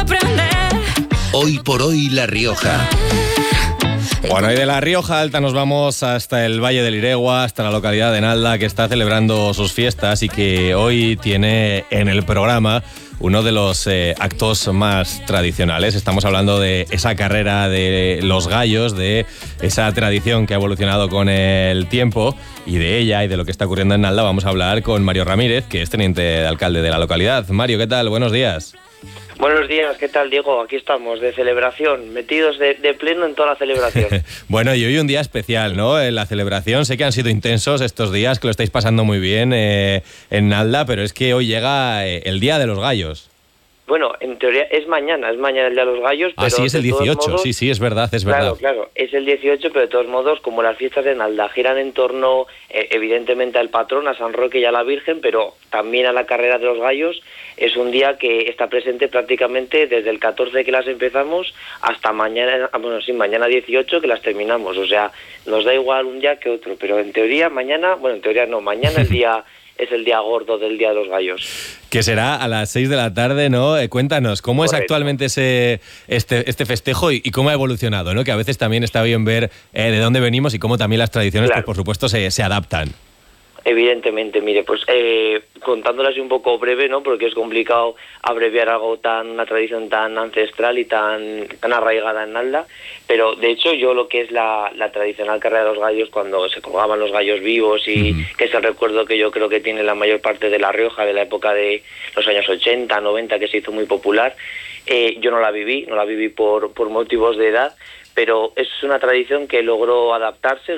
aprender. Hoy por hoy La Rioja. Bueno, y de La Rioja Alta nos vamos hasta el Valle del Iregua, hasta la localidad de Nalda, que está celebrando sus fiestas y que hoy tiene en el programa uno de los actos más tradicionales. Estamos hablando de esa carrera de los gallos, de esa tradición que ha evolucionado con el tiempo, y de ella y de lo que está ocurriendo en Nalda vamos a hablar con Mario Ramírez, que es teniente de alcalde de la localidad. Mario, ¿qué tal? Buenos días. Buenos días, ¿qué tal, Diego? Aquí estamos, de celebración, metidos de pleno en toda la celebración. Bueno, y hoy un día especial, ¿no? En la celebración, sé que han sido intensos estos días, que lo estáis pasando muy bien en Nalda, pero es que hoy llega el Día de los Gallos. Bueno, en teoría es mañana el Día de los Gallos. Ah, pero sí, es el 18, modos, sí, es verdad, es verdad. Claro, es el 18, pero de todos modos, como las fiestas de Nalda giran en torno, evidentemente, al patrón, a San Roque y a la Virgen, pero también a la carrera de los gallos, es un día que está presente prácticamente desde el 14 que las empezamos hasta mañana, mañana 18 que las terminamos, o sea, nos da igual un día que otro, pero en teoría mañana el día es el día gordo del Día de los Gallos. Que será a las 6 de la tarde, ¿no? Cuéntanos, ¿cómo Correcto. es actualmente este festejo y cómo ha evolucionado, ¿no? Que a veces también está bien ver de dónde venimos y cómo también las tradiciones, Claro. pues, por supuesto, se adaptan. Evidentemente, mire, pues contándolas así un poco breve, ¿no? Porque es complicado abreviar una tradición tan ancestral y tan arraigada en Nalda, pero de hecho yo lo que es la tradicional carrera de los gallos, cuando se colgaban los gallos vivos y que es el recuerdo que yo creo que tiene la mayor parte de La Rioja de la época de los años 80, 90, que se hizo muy popular, yo no la viví por motivos de edad, pero es una tradición que logró adaptarse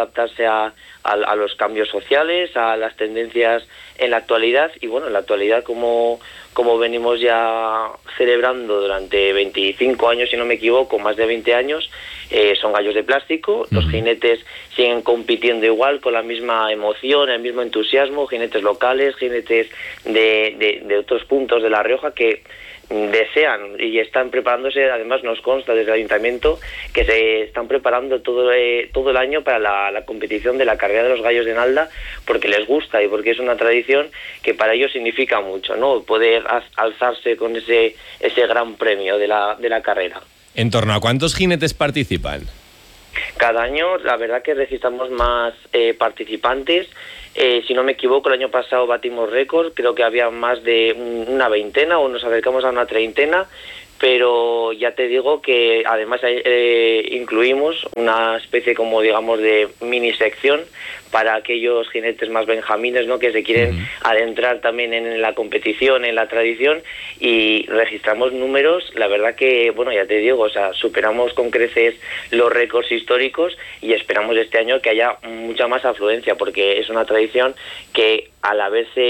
a los cambios sociales, a las tendencias en la actualidad, y bueno, en la actualidad como venimos ya celebrando durante 25 años, si no me equivoco, más de 20 años, son gallos de plástico, los jinetes siguen compitiendo igual, con la misma emoción, el mismo entusiasmo, jinetes locales, jinetes de otros puntos de La Rioja que desean y están preparándose. Además nos consta desde el ayuntamiento que se están preparando todo el año para la competición de la carrera de los gallos de Nalda, porque les gusta y porque es una tradición que para ellos significa mucho, ¿no? Poder alzarse con ese gran premio de la carrera. ¿En torno a cuántos jinetes participan? Cada año la verdad que registramos más participantes. Si no me equivoco, el año pasado batimos récord, creo que había más de una veintena o nos acercamos a una treintena, pero ya te digo que además incluimos una especie como digamos de mini sección para aquellos jinetes más benjamines, ¿no? Que se quieren adentrar también en la competición, en la tradición, y registramos números, la verdad que, bueno, ya te digo, o sea, superamos con creces los récords históricos y esperamos este año que haya mucha más afluencia, porque es una tradición que al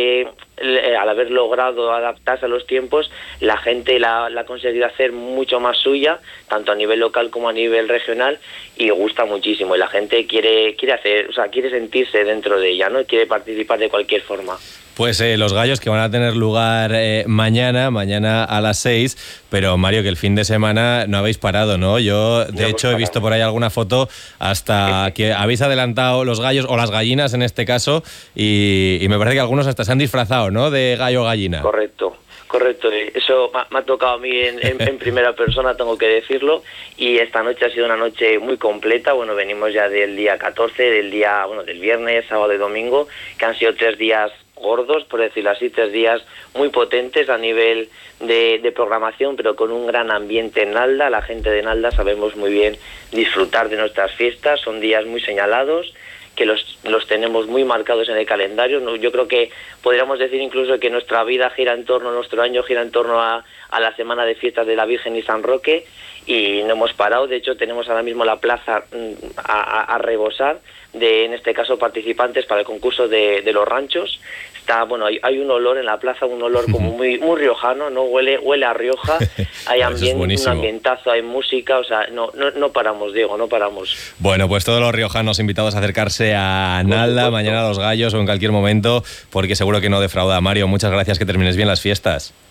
haber logrado adaptarse a los tiempos, la gente la ha conseguido hacer mucho más suya, tanto a nivel local como a nivel regional, y gusta muchísimo, y la gente quiere sentirse dentro de ella, ¿no? Quiere participar de cualquier forma. Pues los gallos que van a tener lugar mañana a las 6, pero Mario, que el fin de semana no habéis parado, ¿no? Yo, de hecho, he visto por ahí alguna foto hasta que habéis adelantado los gallos, o las gallinas en este caso, y me parece que algunos hasta se han disfrazado, ¿no? De gallo o gallina. Correcto, eso me ha tocado a mí en primera persona, tengo que decirlo, y esta noche ha sido una noche muy completa. Bueno, venimos ya del día 14, del viernes, sábado y domingo, que han sido 3 días gordos, por decirlo así, 3 días muy potentes a nivel de programación, pero con un gran ambiente en Nalda. La gente de Nalda sabemos muy bien disfrutar de nuestras fiestas, son días muy señalados, que los tenemos muy marcados en el calendario. Yo creo que podríamos decir incluso que nuestra vida nuestro año gira en torno a la semana de fiestas de la Virgen y San Roque, y no hemos parado. De hecho, tenemos ahora mismo la plaza a rebosar en este caso, participantes para el concurso de los ranchos. Hay un olor en la plaza, un olor como muy riojano, ¿no? Huele a Rioja, hay un ambientazo, hay música, o sea, no paramos, Diego, no paramos. Bueno, pues todos los riojanos invitados a acercarse a Nalda, mañana a Los Gallos o en cualquier momento, porque seguro que no defrauda. Mario, muchas gracias, que termines bien las fiestas.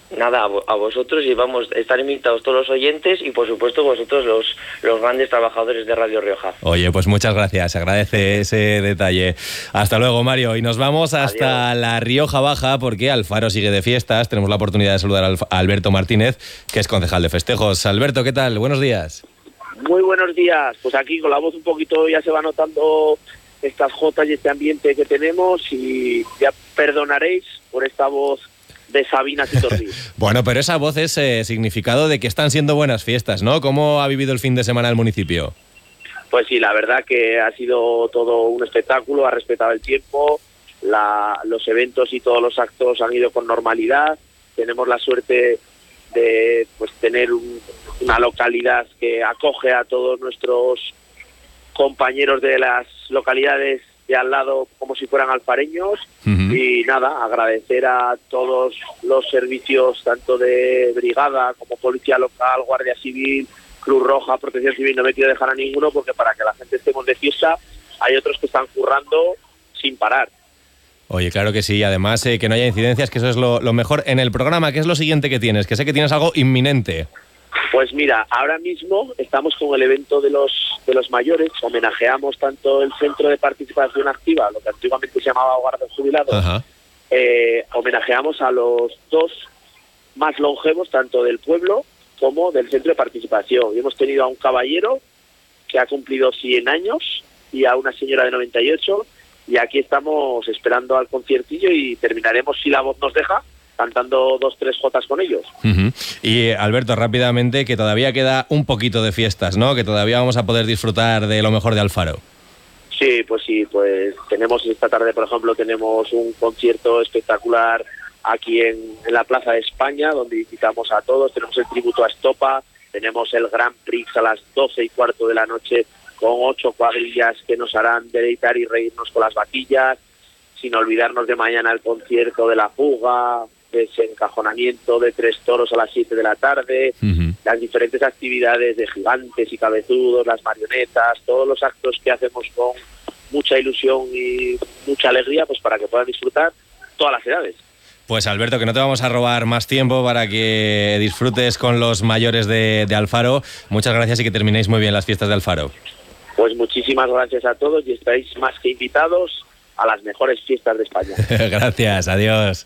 Nada, a vosotros, y vamos a estar invitados todos los oyentes y por supuesto vosotros los grandes trabajadores de Radio Rioja. Oye, pues muchas gracias, se agradece ese detalle. Hasta luego, Mario, y nos vamos hasta La Rioja Baja porque Alfaro sigue de fiestas. Tenemos la oportunidad de saludar a Alberto Martínez, que es concejal de festejos. Alberto, ¿qué tal? Buenos días. Muy buenos días, pues aquí con la voz un poquito ya se va notando estas jotas y este ambiente que tenemos, y ya perdonaréis por esta voz de Sabinas y Torrís. Bueno, pero esa voz es significado de que están siendo buenas fiestas, ¿no? ¿Cómo ha vivido el fin de semana el municipio? Pues sí, la verdad que ha sido todo un espectáculo, ha respetado el tiempo, los eventos y todos los actos han ido con normalidad. Tenemos la suerte de pues tener una localidad que acoge a todos nuestros compañeros de las localidades de al lado como si fueran alfareños. Y nada, agradecer a todos los servicios, tanto de brigada como policía local, Guardia Civil, Cruz Roja, Protección Civil. No me quiero dejar a ninguno porque para que la gente estemos de fiesta hay otros que están currando sin parar. Oye, claro que sí, además que no haya incidencias, que eso es lo mejor. En el programa, ¿qué es lo siguiente que tienes? Que sé que tienes algo inminente. Pues mira, ahora mismo estamos con el evento de los mayores. Homenajeamos tanto el Centro de Participación Activa, lo que antiguamente se llamaba Hogar de Jubilados. Homenajeamos a los dos más longevos, tanto del pueblo como del Centro de Participación. Y hemos tenido a un caballero que ha cumplido 100 años y a una señora de 98. Y aquí estamos esperando al conciertillo y terminaremos, si la voz nos deja, cantando 2-3 jotas con ellos. Y Alberto, rápidamente, que todavía queda un poquito de fiestas, ¿no? Que todavía vamos a poder disfrutar de lo mejor de Alfaro. Sí, pues tenemos esta tarde, por ejemplo, tenemos un concierto espectacular aquí en la Plaza de España, donde invitamos a todos. Tenemos el tributo a Estopa, tenemos el Grand Prix a las 12:15 de la noche con 8 cuadrillas que nos harán deleitar y reírnos con las vaquillas, sin olvidarnos de mañana el concierto de La Fuga, desencajonamiento de 3 toros a las 7 de la tarde, las diferentes actividades de gigantes y cabezudos, las marionetas, todos los actos que hacemos con mucha ilusión y mucha alegría, pues para que puedan disfrutar todas las edades. Pues Alberto, que no te vamos a robar más tiempo para que disfrutes con los mayores de Alfaro. Muchas gracias y que terminéis muy bien las fiestas de Alfaro. Pues muchísimas gracias a todos y estáis más que invitados a las mejores fiestas de España. Gracias, adiós.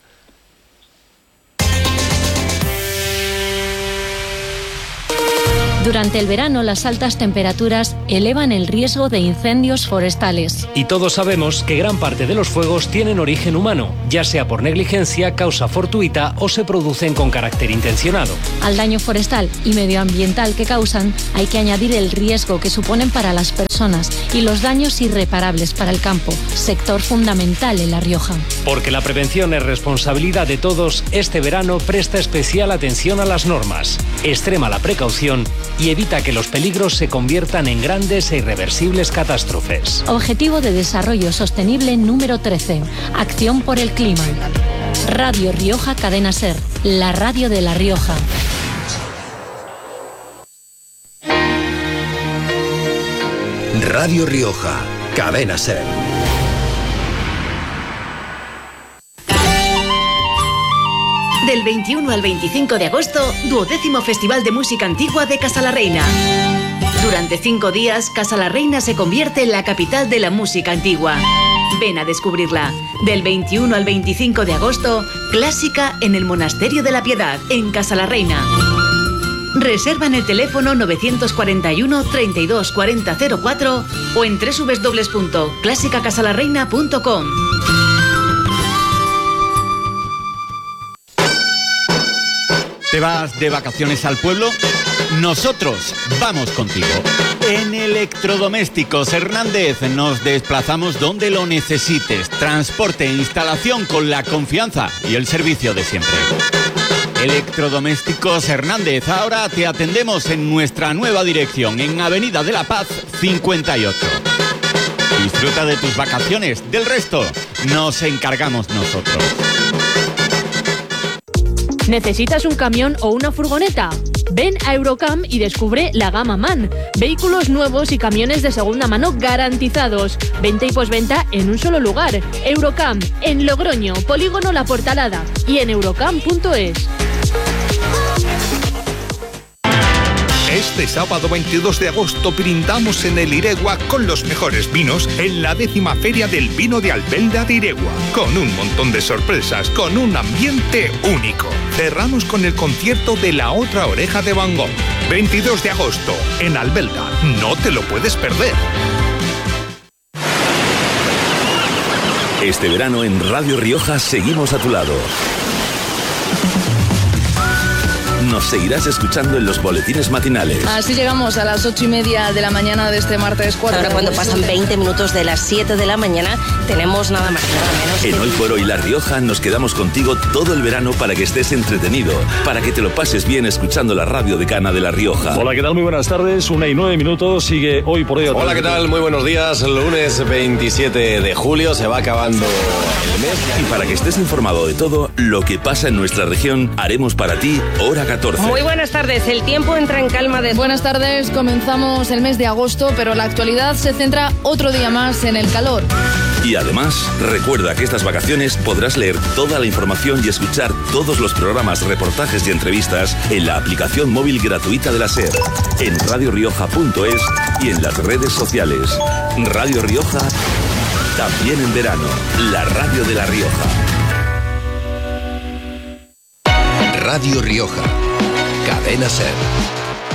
Durante el verano, las altas temperaturas elevan el riesgo de incendios forestales. Y todos sabemos que gran parte de los fuegos tienen origen humano, ya sea por negligencia, causa fortuita o se producen con carácter intencionado. Al daño forestal y medioambiental que causan, hay que añadir el riesgo que suponen para las personas y los daños irreparables para el campo, sector fundamental en La Rioja. Porque la prevención es responsabilidad de todos, este verano presta especial atención a las normas, extrema la precaución y evita que los peligros se conviertan en grandes e irreversibles catástrofes. Objetivo de Desarrollo Sostenible número 13. Acción por el clima. Radio Rioja Cadena Ser, la radio de La Rioja. Radio Rioja, Cadena Ser. Del 21 al 25 de agosto, 12º Festival de Música Antigua de Casa la Reina. Durante 5 días, Casa la Reina se convierte en la capital de la música antigua. Ven a descubrirla. Del 21 al 25 de agosto, clásica en el Monasterio de la Piedad, en Casa la Reina. Reserva en el teléfono 941 32 40 04 o en www.clásicacasalarreina.com. ¿Te vas de vacaciones al pueblo? Nosotros vamos contigo. En Electrodomésticos Hernández nos desplazamos donde lo necesites. Transporte e instalación con la confianza y el servicio de siempre. Electrodomésticos Hernández, ahora te atendemos en nuestra nueva dirección, en Avenida de la Paz 58. Disfruta de tus vacaciones, del resto nos encargamos nosotros. ¿Necesitas un camión o una furgoneta? Ven a Eurocam y descubre la gama MAN. Vehículos nuevos y camiones de segunda mano garantizados. Venta y posventa en un solo lugar. Eurocam, en Logroño, Polígono La Portalada y en eurocam.es. Este sábado 22 de agosto brindamos en el Iregua con los mejores vinos en la 10ª Feria del Vino de Albelda de Iregua, con un montón de sorpresas, con un ambiente único. Cerramos con el concierto de La Otra Oreja de Van Gogh. 22 de agosto en Albelda. No te lo puedes perder. Este verano en Radio Rioja seguimos a tu lado. Nos seguirás escuchando en los boletines matinales. Así llegamos a las 8:30 de la mañana de este martes 4. Ahora cuando pasan 20 minutos de las 7 de la mañana, tenemos nada más y nada menos. En Hoy por Hoy La Rioja nos quedamos contigo todo el verano para que estés entretenido, para que te lo pases bien escuchando la radio decana de La Rioja. Hola, ¿qué tal? Muy buenas tardes, 1:09, sigue Hoy por Hoy. Hola, ¿qué tal? Muy buenos días, lunes 27 de julio, se va acabando el mes. Y para que estés informado de todo lo que pasa en nuestra región, haremos para ti Hora 14. Muy buenas tardes, el tiempo entra en calma de... Buenas tardes, comenzamos el mes de agosto, pero la actualidad se centra otro día más en el calor. Y además, recuerda que estas vacaciones podrás leer toda la información y escuchar todos los programas, reportajes y entrevistas en la aplicación móvil gratuita de la SER, en radiorioja.es y en las redes sociales. Radio Rioja, también en verano, la radio de La Rioja. Radio Rioja, Cadena SER.